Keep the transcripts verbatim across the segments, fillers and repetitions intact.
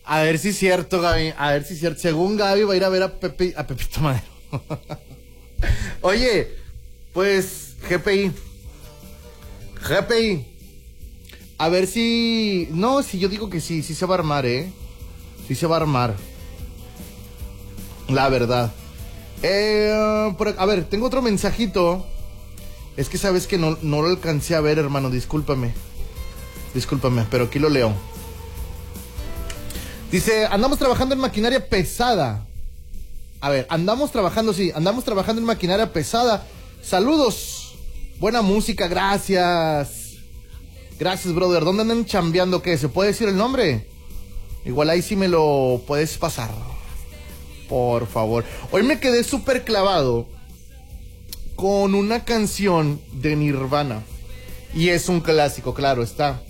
A ver si es cierto, Gaby. A ver si es cierto. Según Gaby va a ir a ver a Pepe, a Pepito Madero. Oye, pues G P I. G P I. A ver si... No, si yo digo que sí, sí se va a armar, ¿eh? Sí se va a armar. La verdad. Eh, por, a ver, tengo otro mensajito. Es que sabes que no, no lo alcancé a ver, hermano. Discúlpame. Discúlpame, pero aquí lo leo. Dice, andamos trabajando en maquinaria pesada. A ver, andamos trabajando, sí, andamos trabajando en maquinaria pesada. Saludos. Buena música, gracias. Gracias, brother. ¿Dónde andan chambeando? ¿Qué? ¿Se puede decir el nombre? Igual ahí sí me lo puedes pasar. Por favor. Hoy me quedé súper clavado con una canción de Nirvana. Y es un clásico, claro, está.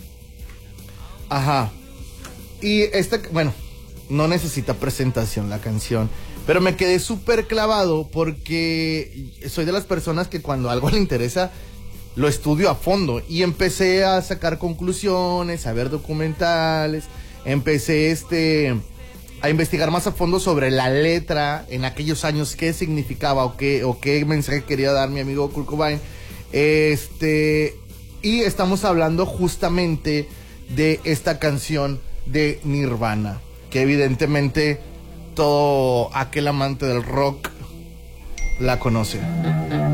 Ajá. Y esta, bueno, no necesita presentación la canción. Pero me quedé súper clavado porque soy de las personas que cuando algo le interesa, lo estudio a fondo. Y empecé a sacar conclusiones, a ver documentales. Empecé este... a investigar más a fondo sobre la letra en aquellos años, qué significaba o qué, o qué mensaje quería dar mi amigo Kurt Cobain. Este, y estamos hablando justamente de esta canción de Nirvana, que evidentemente todo aquel amante del rock la conoce.